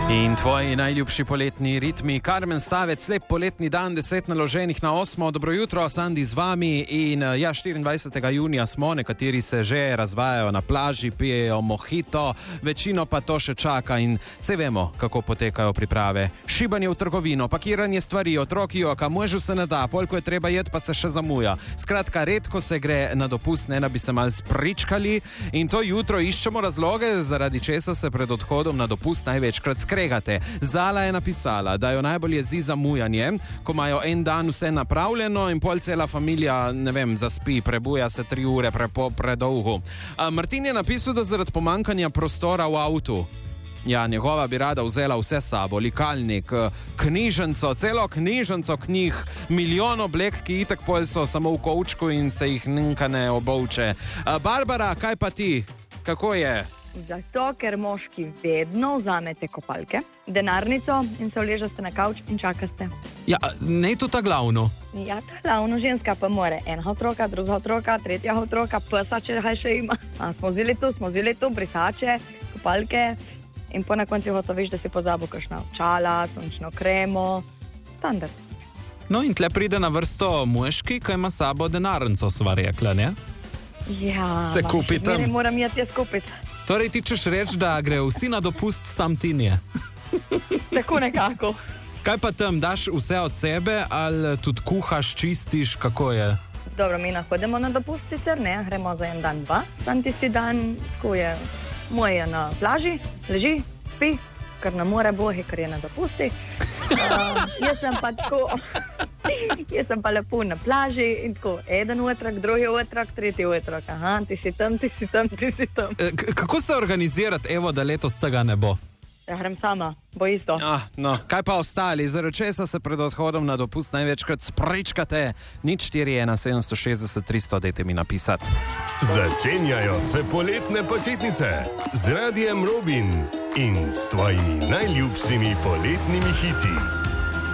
In tvoji najljubši poletni ritmi, Karmen Stavec, lep poletni dan, 10 naloženih na 8. Dobro jutro, Sandi z vami in 24. junija smo, nekateri se že razvajajo na plaži, pijejo mojito, večino pa to še čaka in se vemo, kako potekajo priprave. Šibanje v trgovino, pakiranje stvari, otroki joka, možu se ne da, polko je treba jeti, pa se še zamuja. Skratka, redko se gre na dopust, ne da bi se malo spričkali in to jutro iščemo razloge, zaradi česa se pred odhodom na dopust največkrat skregate. Zala je napisala, da jo najbolj jezi zamujanje, ko imajo en dan vse napravljeno in pol cela familija, ne vem, zaspi, prebuja se 3 ure predolgo. Martin je napisal, da zaradi pomankanja prostora v avtu. Ja, njegova bi rada vzela vse sabo, likalnik, knjižnico, celo knjižnico knjig, milijon oblek, ki itak pol so samo v kovčku in se jih ninka ne obovče. Barbara, kaj pa ti? Kako je? Zato, ker moški vedno vzamete kopalke, denarnico in se uležete na kavč in čakate. Ja, ne je to ta glavno. Ja, ta glavno, ženska pa more enega otroka, drugega otroka, tretjega otroka, psa, če še ima. Smo vzeli tu, brisače, kopalke in po na koncu hotoviš, da si pozabo kakšna očala, sončno kremo, standard. No in tle pride na vrsto moški, ki ima sabo denarnico, sva rekla, ne? Ja, se kupi tam. Moram jaz kupiti. Torej ti češ reči, da grejo vsi na dopust, sam ti nje. Tako nekako. Kaj pa tam, daš vse od sebe ali tudi kuhaš, čistiš, kako je? Dobro, mi nahodimo na dopust sicer, ne, gremo za en dan, 2. Sam tisti dan, ko je moj je na plaži, leži, spi, ker ne more bohi, ker je na dopusti. Jaz sem pa lepo na plaži in tako, eden otrok, drugi otrok, tretji otrok. Aha, ti si tam. Kako se organizirati, evo, da letos tega ne bo? Ja, grem sama, bo isto. No, kaj pa ostali? Zaradi česa se pred odhodom na dopust največkrat spričkate? 041 760 300, dajte mi napisati. Začenjajo se poletne počitnice z Radijem Robin in s tvojimi najljubšimi poletnimi hiti.